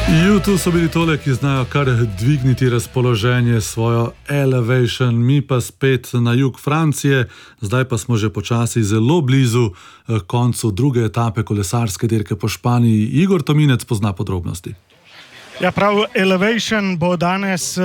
Tu so bili tole, ki znajo kar dvigniti razpoloženje, svojo Elevation, mi pa spet na jug Francije, zdaj pa smo že počasi zelo blizu koncu druge etape kolesarske dirke po Španiji. Igor Tominec pozna podrobnosti. Ja, prav, Elevation bo danes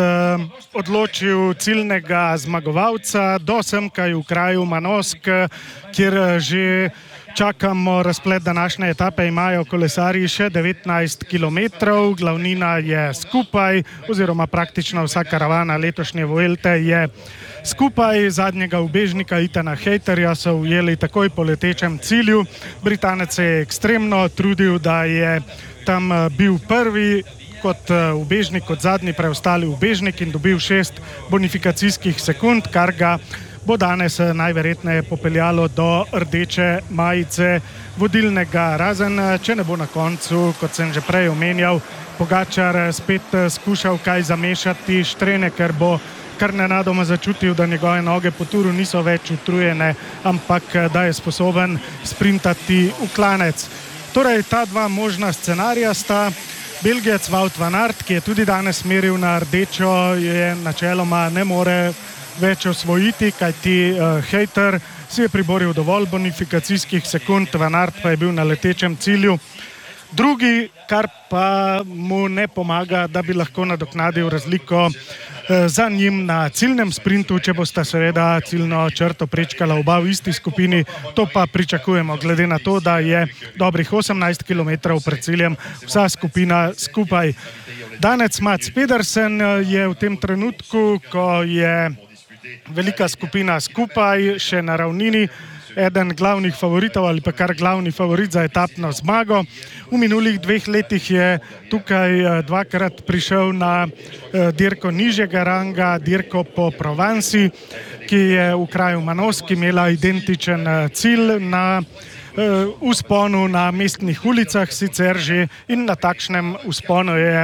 odločil ciljnega zmagovalca do semkaj v kraju Manosk, kjer že čakamo razplet današnje etape. Imajo kolesarji še 19 kilometrov, glavnina je skupaj, oziroma praktično vsa karavana letošnje Vuelte je skupaj. Zadnjega ubežnika Ethana Hayterja so ujeli takoj po letečem cilju. Britanec se je ekstremno trudil, da je tam bil prvi kot ubežnik, kot zadnji preostali ubežnik in dobil 6 bonifikacijskih sekund, kar ga bo danes najverjetneje popeljalo do rdeče majice vodilnega, razen če ne bo na koncu, kot sem že prej omenjal, Pogačar spet skušal kaj zamešati štrene, ker bo kar nenadoma začutil, da njegove noge po turu niso več utrujene, ampak da je sposoben sprintati v klanec. Torej, ta dva možna scenarija sta: Belgijec Wout van Aert, ki je tudi danes meril na rdečo, je načeloma ne more več osvojiti, kajti Hayter si je priboril dovolj bonifikacijskih sekund, Van Aert pa je bil na letečem cilju drugi, kar pa mu ne pomaga, da bi lahko nadoknadil razliko za njim na ciljnem sprintu, če bosta seveda ciljno črto prečkala oba v isti skupini. To pa pričakujemo, glede na to, da je dobrih 18 km pred ciljem vsa skupina skupaj. Danec Mads Pedersen je v tem trenutku, ko je velika skupina skupaj, še na ravnini, eden glavnih favoritov ali pa kar glavni favorit za etapno zmago. V minulih 2 letih je tukaj dvakrat prišel na dirko nižjega ranga, dirko po Provansi, ki je v kraju Manosk imela identičen cilj na vzponu na mestnih ulicah, sicer že, in na takšnem vzponu je,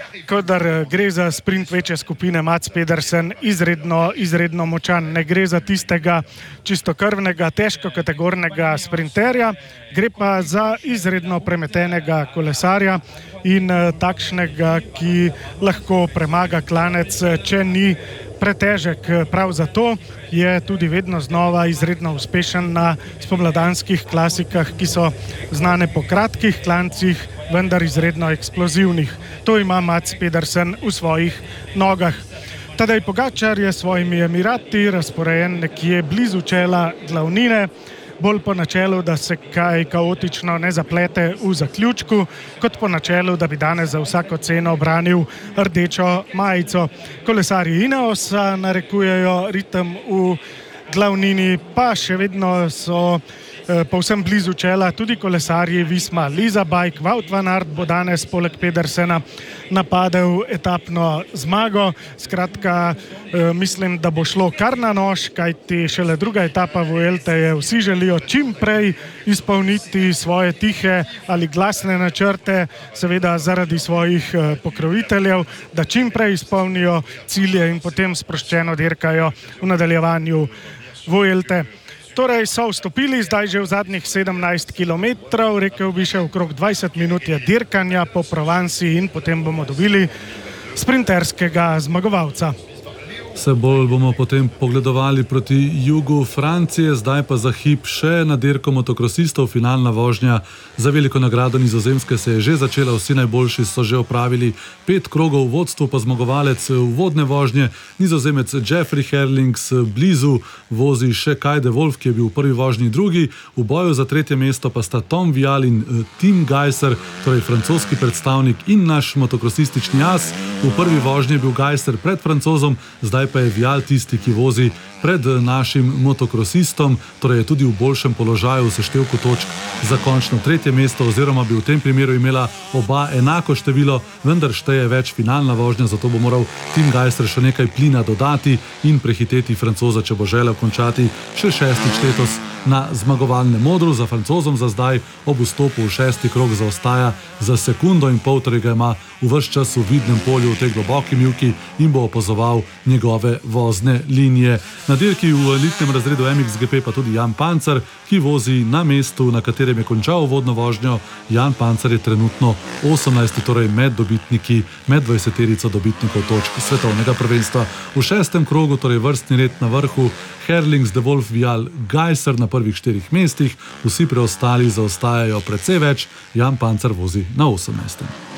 kadar gre za sprint večje skupine, Mads Pedersen izredno močan. Ne gre za tistega čistokrvnega, težkokategornega sprinterja, gre pa za izredno premetenega kolesarja in takšnega, ki lahko premaga klanec, če ni pretežek. Prav zato je tudi vedno znova izredno uspešen na spomladanskih klasikah, ki so znane po kratkih klancih, vendar izredno eksplozivnih. To ima Mads Pedersen v svojih nogah. Tadej Pogačar je s svojimi Emirati razporejen nekje blizu čela glavnine, bolj po načelu, da se kaj kaotično ne zaplete v zaključku, kot po načelu, da bi danes za vsako ceno obranil rdečo majico. Kolesarji Ineosa narekujejo ritem v glavnini, pa še vedno so povsem blizu čela tudi kolesarji Visma Lease Bike. Wout van Aert bo danes poleg Pedersena napadel etapno zmago. Skratka, mislim, da bo šlo kar na nož, kajti šele druga etapa Vuelte je, vsi želijo čim prej izpolniti svoje tihe ali glasne načrte, seveda zaradi svojih pokroviteljev, da čim prej izpolnijo cilje in potem sproščeno dirkajo v nadaljevanju Vuelte. Torej so vstopili zdaj že v zadnjih 17 kilometrov, rekel bi še okrog 20 minut je dirkanja po Provansi in potem bomo dobili sprinterskega zmagovalca. Se bolj bomo potem pogledovali proti jugu Francije, zdaj pa za hip še na dirko motokrosistov. Finalna vožnja za veliko nagrado Nizozemske se je že začela, vsi najboljši so že opravili 5 krogov, v vodstvu pa zmagovalec uvodne vožnje, Nizozemec Jeffrey Herlings, blizu vozi še Kai de Wolf, ki je bil v prvi vožnji drugi, v boju za 3. mesto pa sta Tom Vial in Tim Gajser, torej francoski predstavnik in naš motokrosistični as. V prvi vožnji je bil Gajser pred Francozom, zdaj pa je Vial tisti, ki vozi pred našim motokrosistom, torej je tudi v boljšem položaju v seštevku točk za končno 3. mesto, oziroma bi v tem primeru imela oba enako število, vendar šteje več finalna vožnja, zato bo moral Tim Gajser še nekaj plina dodati in prehiteti Francoza, če bo želel končati še 6. letos na zmagovalnem modru. Za Francozom za zdaj ob vstopu v 6. krog zaostaja za 1,5 sekunde, torej ga ima v ves čas v vidnem polju v tej globoki mivki in bo opazoval njegove vozne linije. Na dirki v elitnem razredu MXGP pa tudi Jan Pancer, ki vozi na mestu, na katerem je končal uvodno vožnjo. Jan Pancer je trenutno 18. torej med 20-terico dobitnikov točk svetovnega prvenstva. V 6. krogu, torej vrstni red na vrhu, Herlings, De Wolf, Vial, Gajser na prvih 4 mestih, vsi preostali zaostajajo precej več, Jan Pancer vozi na 18.